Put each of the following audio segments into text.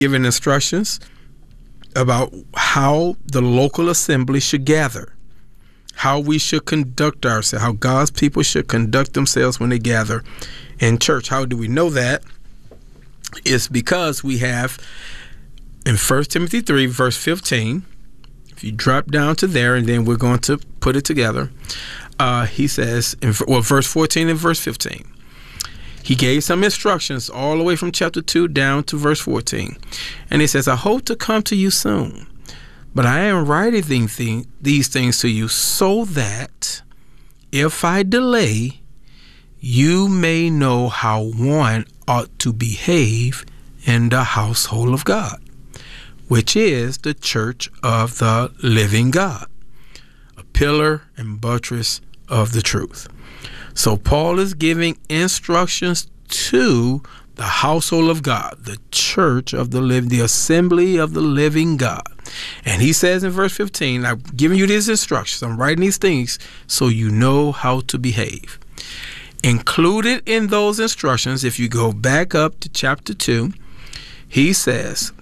giving instructions about how the local assembly should gather, how we should conduct ourselves, how God's people should conduct themselves when they gather in church. How do we know that? It's because we have in 1 Timothy 3, verse 15, if you drop down to there, and then we're going to put it together, he says, verse 14 and verse 15, he gave some instructions all the way from chapter 2 down to verse 14. And he says, I hope to come to you soon, but I am writing these things to you so that if I delay, you may know how one ought to behave in the household of God, which is the church of the living God, a pillar and buttress of the truth. So Paul is giving instructions to the household of God, the church of the assembly of the living God. And he says in verse 15, I'm giving you these instructions. I'm writing these things so you know how to behave. Included in those instructions, if you go back up to chapter 2, he says,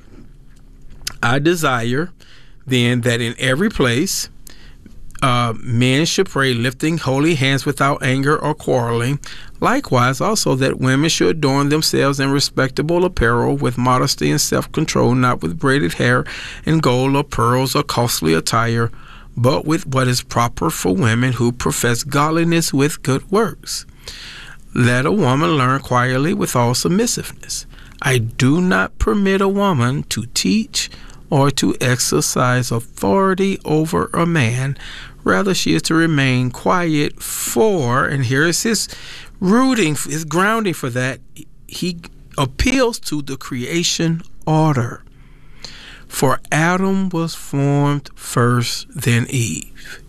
I desire then that in every place men should pray, lifting holy hands without anger or quarreling. Likewise, also that women should adorn themselves in respectable apparel with modesty and self-control, not with braided hair and gold or pearls or costly attire, but with what is proper for women who profess godliness with good works. Let a woman learn quietly with all submissiveness. I do not permit a woman to teach or to exercise authority over a man. Rather, she is to remain quiet, for, and here is his grounding for that, he appeals to the creation order. For Adam was formed first, then Eve.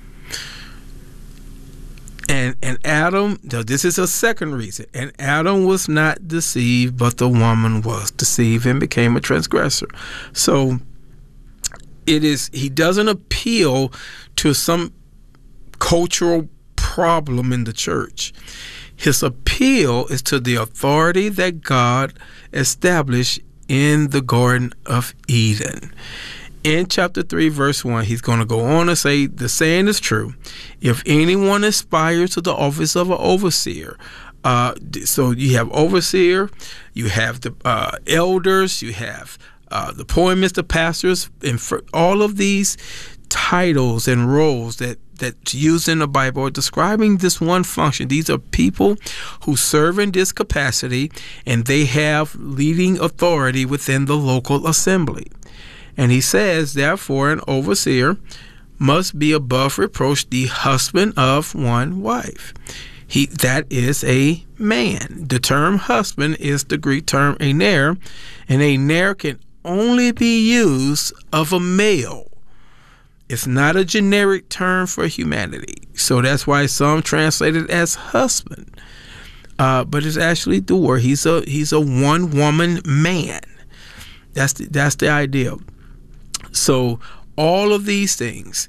And Adam, this is a second reason, and Adam was not deceived, but the woman was deceived and became a transgressor. So he doesn't appeal to some cultural problem in the church. His appeal is to the authority that God established in the Garden of Eden. In chapter 3, verse 1, he's going to go on and say, the saying is true. If anyone aspires to the office of an overseer, so you have overseer, you have the elders, you have the poemists, the pastors, and for all of these titles and roles that's used in the Bible are describing this one function. These are people who serve in this capacity, and they have leading authority within the local assembly. And he says, therefore, an overseer must be above reproach, the husband of one wife. That is a man. The term husband is the Greek term aner, and aner can only be used of a male. It's not a generic term for humanity. So that's why some translate it as husband. But it's actually the word. He's a one-woman man. That's the idea. So all of these things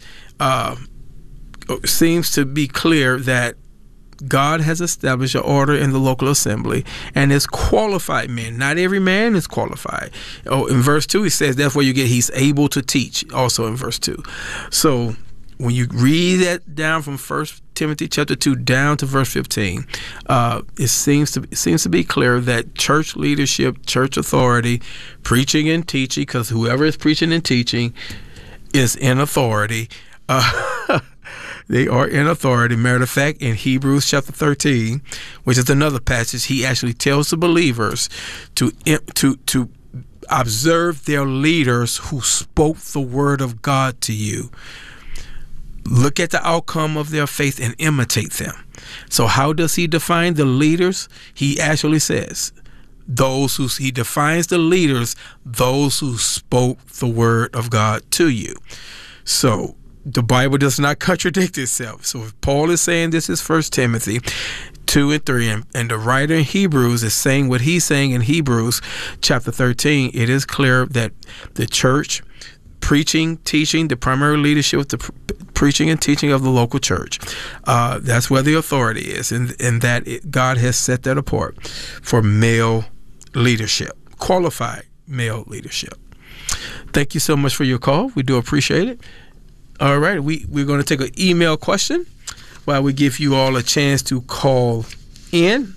seems to be clear that God has established an order in the local assembly, and it's qualified men. Not every man is qualified. In verse 2, he says, therefore you get he's able to teach, also in verse 2. So when you read that down from 1 Timothy chapter 2 down to verse 15, it seems to be clear that church leadership, church authority, preaching and teaching, because whoever is preaching and teaching is in authority. They are in authority. Matter of fact, in Hebrews chapter 13, which is another passage, he actually tells the believers to observe their leaders who spoke the word of God to you. Look at the outcome of their faith and imitate them. So how does he define the leaders? He actually says, he defines the leaders, those who spoke the word of God to you. So the Bible does not contradict itself. So if Paul is saying this is 1 Timothy 2 and 3, and the writer in Hebrews is saying what he's saying in Hebrews chapter 13, it is clear that the church, preaching, teaching, the primary leadership of the preaching and teaching of the local church, that's where the authority is, and that God has set that apart for male leadership, qualified male leadership. Thank you so much for your call. We do appreciate it. All right, we're going to take an email question while we give you all a chance to call in.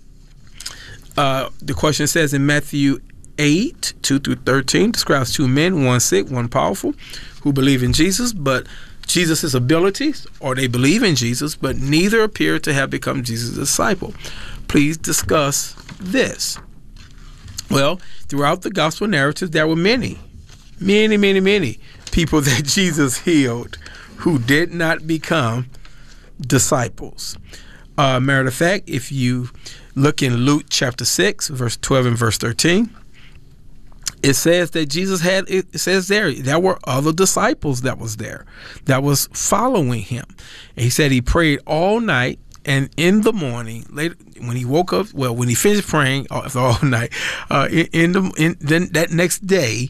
The question says in Matthew 8:2-13, describes two men, one sick, one powerful, who believe in Jesus, but Jesus' abilities, or they believe in Jesus, but neither appear to have become Jesus' disciple. Please discuss this. Well, throughout the gospel narratives, there were many people that Jesus healed who did not become disciples. Matter of fact, if you look in Luke chapter 6, verse 12 and verse 13, it says that Jesus had, it says there were other disciples that was there, that was following him. And he said he prayed all night, and in the morning, later when he woke up, well, when he finished praying all night, then that next day,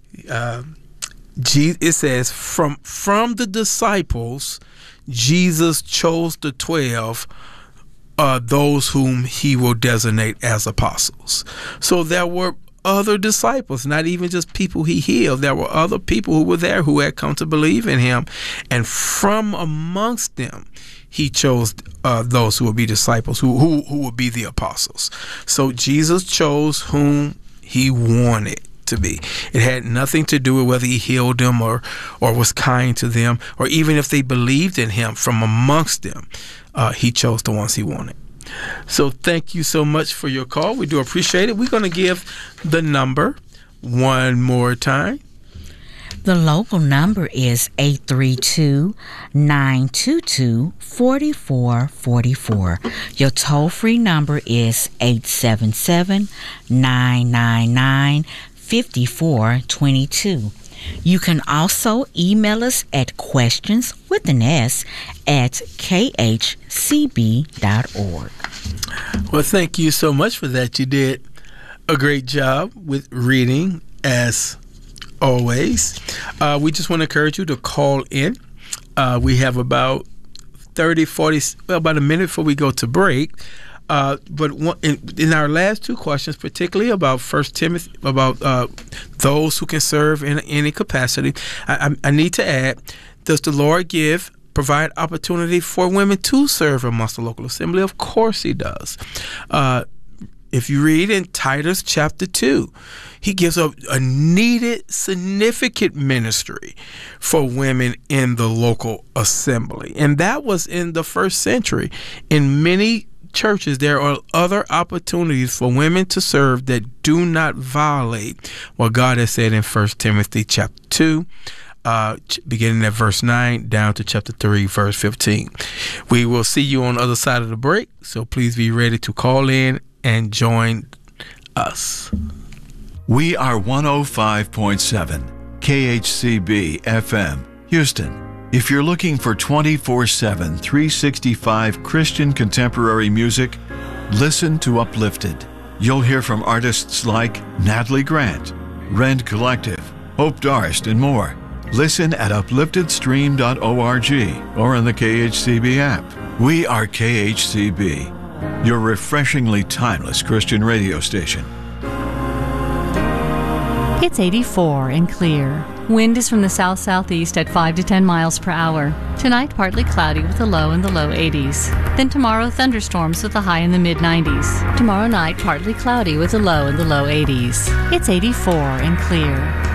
it says from the disciples, Jesus chose the 12, those whom he will designate as apostles. So there were other disciples, not even just people he healed. There were other people who were there who had come to believe in him, and from amongst them he chose those who would be disciples, who would be the apostles. So Jesus chose whom he wanted to be. It had nothing to do with whether he healed them or was kind to them, or even if they believed in him. From amongst them, he chose the ones he wanted. So thank you so much for your call. We do appreciate it. We're going to give the number one more time. The local number is 832-922-4444. Your toll-free number is 877-999-5422. You can also email us at questions@khcb.org. Well, thank you so much for that. You did a great job with reading, as always. We just want to encourage you to call in. We have about 30, 40, about a minute before we go to break. But in our last two questions, particularly about 1 Timothy, about those who can serve in any capacity, I need to add, does the Lord provide opportunity for women to serve amongst the local assembly? Of course he does. If you read in Titus chapter 2, he gives a needed, significant ministry for women in the local assembly. And that was in the first century. In many churches, there are other opportunities for women to serve that do not violate what God has said in 1 Timothy chapter 2, beginning at verse 9 down to chapter 3, verse 15. We will see you on the other side of the break, so please be ready to call in and join us. We are 105.7 KHCB FM, Houston. If you're looking for 24/7, 365 Christian contemporary music, listen to Uplifted. You'll hear from artists like Natalie Grant, Rend Collective, Hope Darst, and more. Listen at upliftedstream.org or on the KHCB app. We are KHCB, your refreshingly timeless Christian radio station. It's 84 and clear. Wind is from the south-southeast at 5 to 10 miles per hour. Tonight, partly cloudy with a low in the low 80s. Then tomorrow, thunderstorms with a high in the mid-90s. Tomorrow night, partly cloudy with a low in the low 80s. It's 84 and clear.